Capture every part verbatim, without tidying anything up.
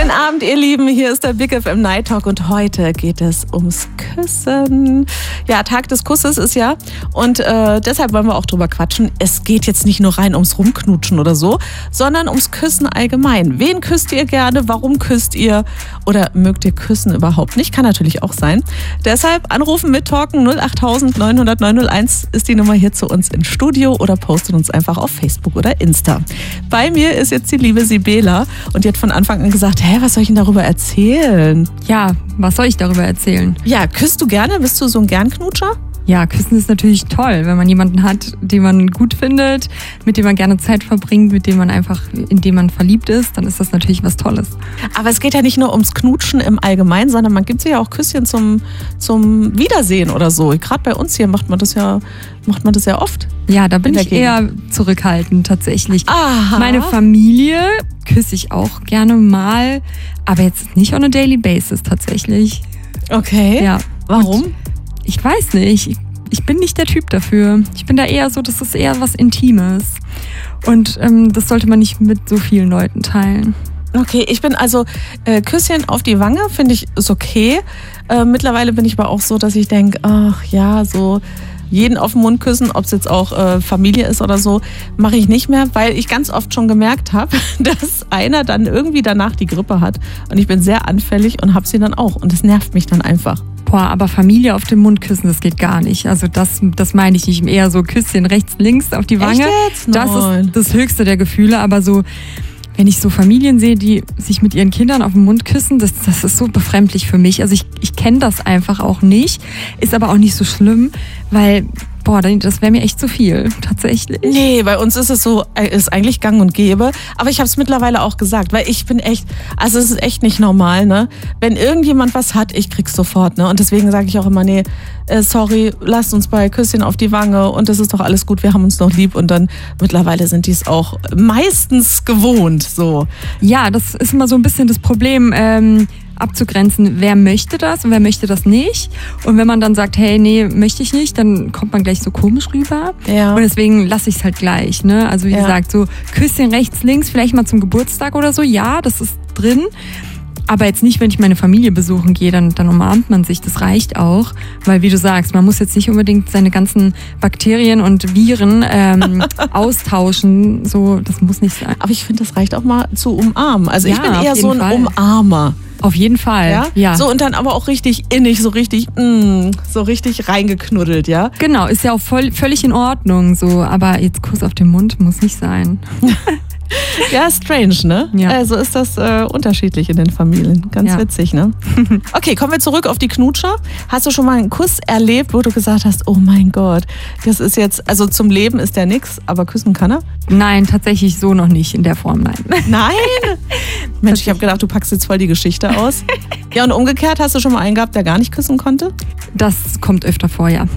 Schönen Abend, ihr Lieben. Hier ist der Big F M Night Talk und heute geht es ums Küssen. Ja, Tag des Kusses ist ja und äh, deshalb wollen wir auch drüber quatschen. Es geht jetzt nicht nur rein ums Rumknutschen oder so, sondern ums Küssen allgemein. Wen küsst ihr gerne? Warum küsst ihr? Oder mögt ihr Küssen überhaupt nicht? Kann natürlich auch sein. Deshalb anrufen, mittalken. null acht neun null null neun null eins ist die Nummer hier zu uns ins Studio oder postet uns einfach auf Facebook oder Insta. Bei mir ist jetzt die liebe Sibela und die hat von Anfang an gesagt, hä, was soll ich denn darüber erzählen? Ja, was soll ich darüber erzählen? Ja, küsst du gerne? Bist du so ein Gernknutscher? Ja, küssen ist natürlich toll, wenn man jemanden hat, den man gut findet, mit dem man gerne Zeit verbringt, mit dem man einfach, in dem man verliebt ist, dann ist das natürlich was Tolles. Aber es geht ja nicht nur ums Knutschen im Allgemeinen, sondern man gibt sich ja auch Küsschen zum, zum Wiedersehen oder so. Gerade bei uns hier macht man das ja, macht man das ja oft. Ja, da bin ich eher zurückhaltend tatsächlich. Aha. Meine Familie küsse ich auch gerne mal, aber jetzt nicht on a daily basis tatsächlich. Okay. Ja. Warum? Und ich weiß nicht. Ich, ich bin nicht der Typ dafür. Ich bin da eher so, das ist eher was Intimes. Und ähm, das sollte man nicht mit so vielen Leuten teilen. Okay, ich bin also, äh, Küsschen auf die Wange finde ich ist okay. Äh, mittlerweile bin ich aber auch so, dass ich denke, ach ja, so jeden auf den Mund küssen, ob es jetzt auch äh, Familie ist oder so, mache ich nicht mehr, weil ich ganz oft schon gemerkt habe, dass einer dann irgendwie danach die Grippe hat. Und ich bin sehr anfällig und habe sie dann auch. Und das nervt mich dann einfach. Boah, aber Familie auf den Mund küssen, das geht gar nicht. Also das, das meine ich nicht. Eher so Küsschen rechts, links auf die Wange. Echt jetzt? Das ist das höchste der Gefühle. Aber so, wenn ich so Familien sehe, die sich mit ihren Kindern auf den Mund küssen, das, das ist so befremdlich für mich. Also ich, ich kenne das einfach auch nicht. Ist aber auch nicht so schlimm, weil, boah, das wäre mir echt zu viel, tatsächlich. Nee, bei uns ist es so, ist eigentlich gang und gäbe. Aber ich habe es mittlerweile auch gesagt, weil ich bin echt, also es ist echt nicht normal, ne? Wenn irgendjemand was hat, ich krieg's sofort, ne? Und deswegen sage ich auch immer, nee, äh, sorry, lasst uns bei Küsschen auf die Wange und das ist doch alles gut, wir haben uns noch lieb. Und dann mittlerweile sind die es auch meistens gewohnt, so. Ja, das ist immer so ein bisschen das Problem, ähm, abzugrenzen, wer möchte das und wer möchte das nicht. Und wenn man dann sagt, hey, nee, möchte ich nicht, dann kommt man gleich so komisch rüber. Ja. Und deswegen lasse ich es halt gleich. Ne? Also wie ja. gesagt, so Küsschen rechts, links, vielleicht mal zum Geburtstag oder so. Ja, das ist drin. Aber jetzt nicht, wenn ich meine Familie besuchen gehe, dann, dann umarmt man sich. Das reicht auch. Weil wie du sagst, man muss jetzt nicht unbedingt seine ganzen Bakterien und Viren ähm, austauschen. So, das muss nicht sein. Aber ich finde, das reicht auch mal zu umarmen. Also ja, ich bin eher so ein Fall. Umarmer. Auf jeden Fall, ja? ja. So und dann aber auch richtig innig, so richtig, mm, so richtig reingeknuddelt, ja? Genau, ist ja auch voll, völlig in Ordnung so, aber jetzt Kuss auf den Mund muss nicht sein. Ja, strange, ne? Ja. Also ist das äh, unterschiedlich in den Familien. Ganz ja. witzig, ne? Okay, kommen wir zurück auf die Knutscher. Hast du schon mal einen Kuss erlebt, wo du gesagt hast, oh mein Gott, das ist jetzt, also zum Leben ist der nix, aber küssen kann er? Nein, tatsächlich so noch nicht in der Form, nein. Nein? Mensch, ich habe gedacht, du packst jetzt voll die Geschichte aus. Ja, und umgekehrt, hast du schon mal einen gehabt, der gar nicht küssen konnte? Das kommt öfter vor, ja.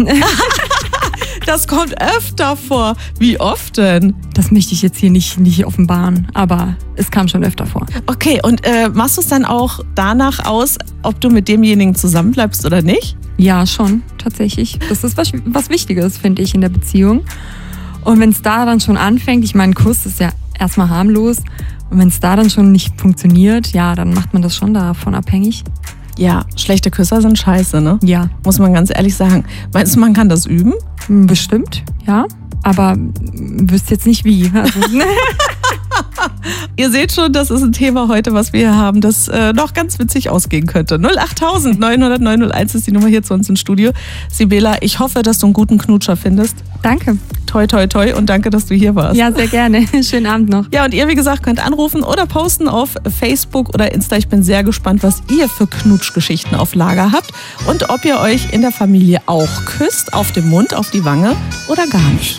Das kommt öfter vor. Wie oft denn? Das möchte ich jetzt hier nicht, nicht offenbaren, aber es kam schon öfter vor. Okay, und äh, machst du es dann auch danach aus, ob du mit demjenigen zusammenbleibst oder nicht? Ja, schon, tatsächlich. Das ist was, was Wichtiges, finde ich, in der Beziehung. Und wenn es da dann schon anfängt, ich meine, ein Kuss ist ja erstmal harmlos. Und wenn es da dann schon nicht funktioniert, ja, dann macht man das schon davon abhängig. Ja, schlechte Küsser sind scheiße, ne? Ja. Muss man ganz ehrlich sagen. Meinst du, man kann das üben? Bestimmt, ja. Aber wüsste jetzt nicht wie. Also, Ihr seht schon, das ist ein Thema heute, was wir hier haben, das äh, noch ganz witzig ausgehen könnte. null acht neun null null neun null eins ist die Nummer hier zu uns im Studio. Sibela, ich hoffe, dass du einen guten Knutscher findest. Danke. Toi, toi, toi und danke, dass du hier warst. Ja, sehr gerne. Schönen Abend noch. Ja, und ihr, wie gesagt, könnt anrufen oder posten auf Facebook oder Insta. Ich bin sehr gespannt, was ihr für Knutschgeschichten auf Lager habt und ob ihr euch in der Familie auch küsst, auf den Mund, auf die Wange oder gar nicht.